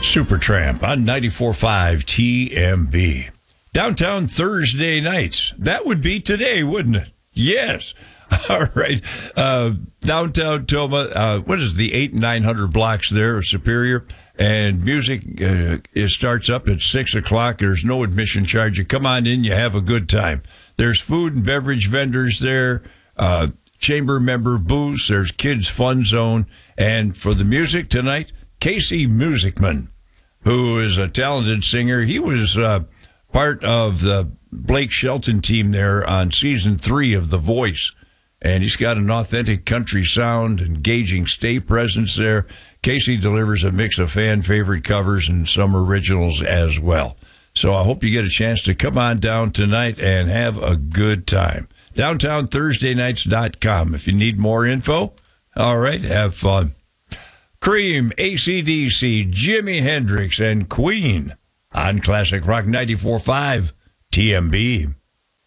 Supertramp on 94.5 TMB. Downtown Thursday nights. That would be today, wouldn't it? Yes. All right. Downtown Toma, what is the 800 and 900 blocks there of Superior? And music it starts up at 6 o'clock. There's no admission charge. You come on in, you have a good time. There's food and beverage vendors there, chamber member booths, there's kids' fun zone. And for the music tonight, Casey Musicman, who is a talented singer. He was part of the Blake Shelton team there on season 3 of The Voice. And he's got an authentic country sound, engaging stage presence there. Casey delivers a mix of fan-favorite covers and some originals as well. So I hope you get a chance to come on down tonight and have a good time. DowntownThursdayNights.com if you need more info. All right, have fun. Cream, AC/DC, Jimi Hendrix, and Queen on Classic Rock 94.5 TMB.